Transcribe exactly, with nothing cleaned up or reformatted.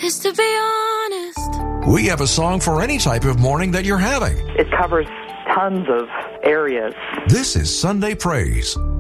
Just to be honest. We have a song for any type of morning that you're having. It covers tons of areas. This is Sunday Praise.